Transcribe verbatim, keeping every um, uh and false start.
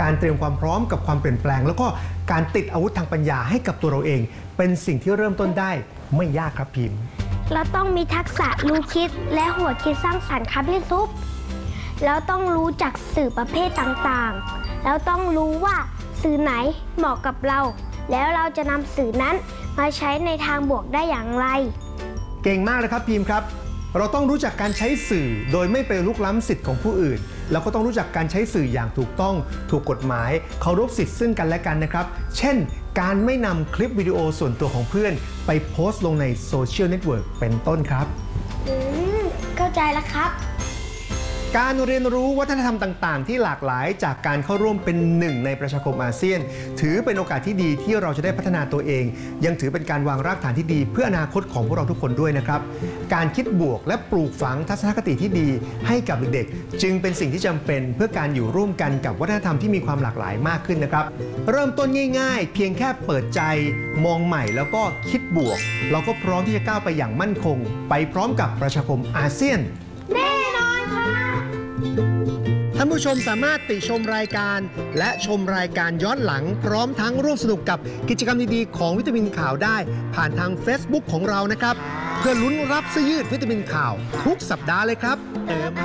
การเตรียมความพร้อมกับความเปลี่ยนแปลงแล้วก็การติดอาวุธทางปัญญาให้กับตัวเราเองเป็นสิ่งที่เริ่มต้นได้ไม่ยากครับพิมพ์เราต้องมีทักษะรู้คิดและหัวคิดสร้างสรรค์ครับพี่ซุปแล้วต้องรู้จักสื่อประเภทต่างๆแล้วต้องรู้ว่าสื่อไหนเหมาะกับเราแล้วเราจะนำสื่อนั้นมาใช้ในทางบวกได้อย่างไรเก่งมากเลยครับพิมพ์ครับเราต้องรู้จักการใช้สื่อโดยไม่ไปลุกล้ำสิทธิ์ของผู้อื่นเราก็ต้องรู้จักการใช้สื่ออย่างถูกต้องถูกกฎหมายเคารพสิทธิ์ซึ่งกันและกันนะครับเช่นการไม่นำคลิปวิดีโอส่วนตัวของเพื่อนไปโพสต์ลงในโซเชียลเน็ตเวิร์กเป็นต้นครับอืมเข้าใจแล้วครับการเรียนรู้วัฒนธรรมต่างๆที่หลากหลายจากการเข้าร่วมเป็นหนึ่งในประชาคมอาเซียนถือเป็นโอกาสที่ดีที่เราจะได้พัฒนาตัวเองยังถือเป็นการวางรากฐานที่ดีเพื่ออนาคตของพวกเราทุกคนด้วยนะครับการคิดบวกและปลูกฝังทัศนคติที่ดีให้กับเด็กๆจึงเป็นสิ่งที่จำเป็นเพื่อการอยู่ร่วมกันกับวัฒนธรรมที่มีความหลากหลายมากขึ้นนะครับเริ่มต้นง่ายๆเพียงแค่เปิดใจมองใหม่แล้วก็คิดบวกเราก็พร้อมที่จะก้าวไปอย่างมั่นคงไปพร้อมกับประชาคมอาเซียนแน่นอนค่ะท่านผู้ชมสามารถติชมรายการและชมรายการย้อนหลังพร้อมทั้งร่วมสนุกกับกิจกรรมดีๆของวิตามินข่าวได้ผ่านทาง Facebook ของเรานะครับเพื่อลุ้นรับเสื้อยืดวิตามินข่าวทุกสัปดาห์เลยครับเติมพ